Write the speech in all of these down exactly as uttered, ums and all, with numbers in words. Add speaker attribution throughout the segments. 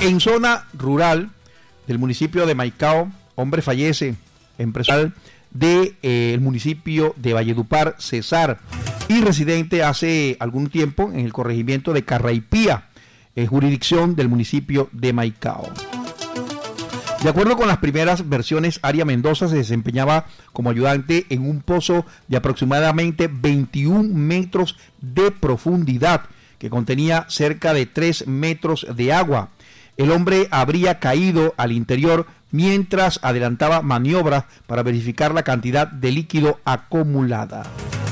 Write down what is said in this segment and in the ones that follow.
Speaker 1: En zona rural del municipio de Maicao, hombre fallece, empresario del de, eh, municipio de Valledupar, Cesar, y residente hace algún tiempo en el corregimiento de Carraipía, eh, jurisdicción del municipio de Maicao. De acuerdo con las primeras versiones, Aria Mendoza se desempeñaba como ayudante en un pozo de aproximadamente veintiún metros de profundidad, que contenía cerca de tres metros de agua. El hombre habría caído al interior mientras adelantaba maniobras para verificar la cantidad de líquido acumulada.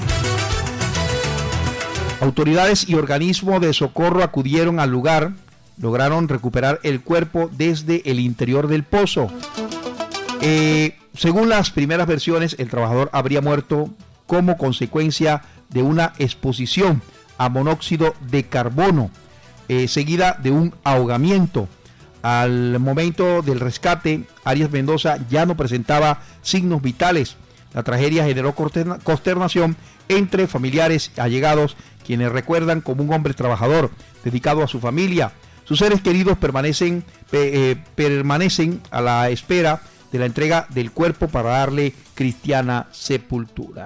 Speaker 1: Autoridades y organismos de socorro acudieron al lugar, lograron recuperar el cuerpo desde el interior del pozo. Eh, según las primeras versiones, el trabajador habría muerto como consecuencia de una exposición a monóxido de carbono, eh, seguida de un ahogamiento. Al momento del rescate, Arias Mendoza ya no presentaba signos vitales. La tragedia generó consternación entre familiares allegados, quienes recuerdan como un hombre trabajador, dedicado a su familia. Sus seres queridos permanecen, eh, permanecen a la espera de la entrega del cuerpo para darle cristiana sepultura.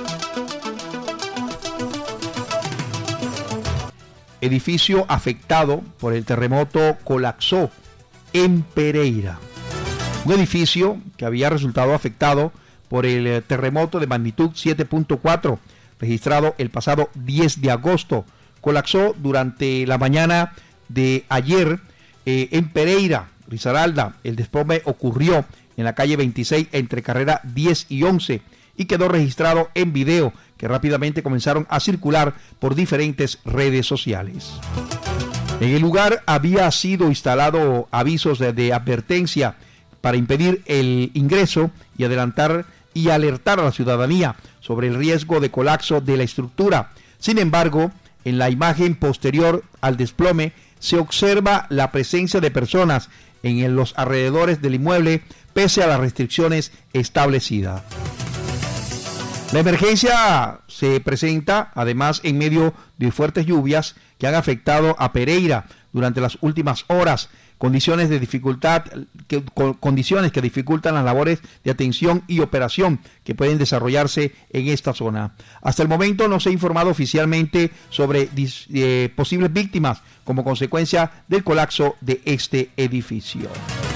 Speaker 1: Edificio afectado por el terremoto colapsó en Pereira. Un edificio que había resultado afectado por el terremoto de magnitud siete punto cuatro, registrado el pasado diez de agosto, colapsó durante la mañana de ayer eh, en Pereira, Risaralda. El desplome ocurrió en la calle veintiséis entre carrera diez y once y quedó registrado en video que rápidamente comenzaron a circular por diferentes redes sociales. En el lugar había sido instalado avisos de, de advertencia para impedir el ingreso y adelantar y alertar a la ciudadanía sobre el riesgo de colapso de la estructura. Sin embargo, en la imagen posterior al desplome se observa la presencia de personas en los alrededores del inmueble pese a las restricciones establecidas. La emergencia se presenta además en medio de fuertes lluvias que han afectado a Pereira durante las últimas horas, condiciones de dificultad, que, condiciones que dificultan las labores de atención y operación que pueden desarrollarse en esta zona. Hasta el momento no se ha informado oficialmente sobre eh, posibles víctimas como consecuencia del colapso de este edificio.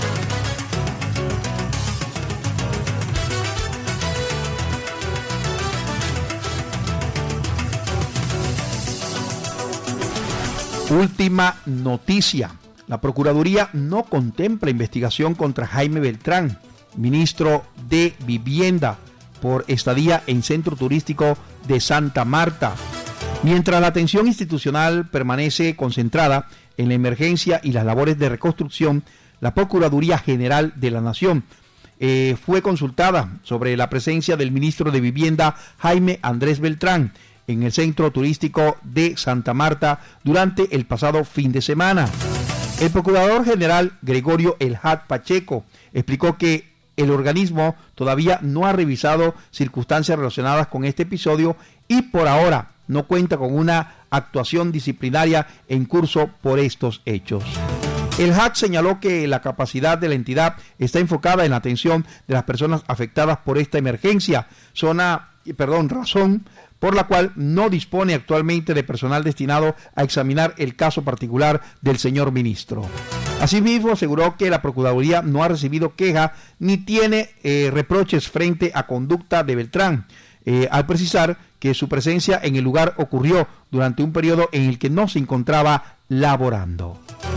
Speaker 1: Última noticia. La Procuraduría no contempla investigación contra Jaime Beltrán, ministro de Vivienda, por estadía en Centro Turístico de Santa Marta. Mientras la atención institucional permanece concentrada en la emergencia y las labores de reconstrucción, la Procuraduría General de la Nación eh, fue consultada sobre la presencia del ministro de Vivienda, Jaime Andrés Beltrán, en el Centro Turístico de Santa Marta durante el pasado fin de semana. El Procurador General Gregorio Elhad Pacheco explicó que el organismo todavía no ha revisado circunstancias relacionadas con este episodio y por ahora no cuenta con una actuación disciplinaria en curso por estos hechos. El H A C señaló que la capacidad de la entidad está enfocada en la atención de las personas afectadas por esta emergencia, zona, perdón, razón por la cual no dispone actualmente de personal destinado a examinar el caso particular del señor ministro. Asimismo, aseguró que la Procuraduría no ha recibido queja ni tiene eh, reproches frente a conducta de Beltrán, eh, al precisar que su presencia en el lugar ocurrió durante un periodo en el que no se encontraba laborando.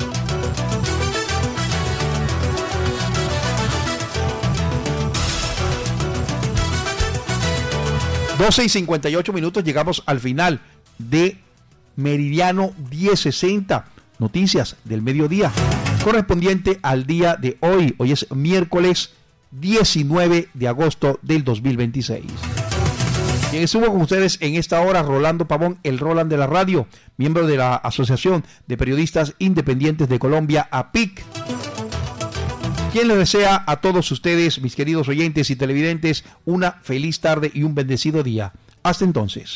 Speaker 1: doce y cincuenta y ocho minutos, llegamos al final de Meridiano diez sesenta, noticias del mediodía, correspondiente al día de hoy. Hoy es miércoles diecinueve de agosto del dos mil veintiséis. Quien estuvo con ustedes en esta hora, Rolando Pavón, el Roland de la radio, miembro de la Asociación de Periodistas Independientes de Colombia, A P I C. Quien les desea a todos ustedes, mis queridos oyentes y televidentes, una feliz tarde y un bendecido día. Hasta entonces.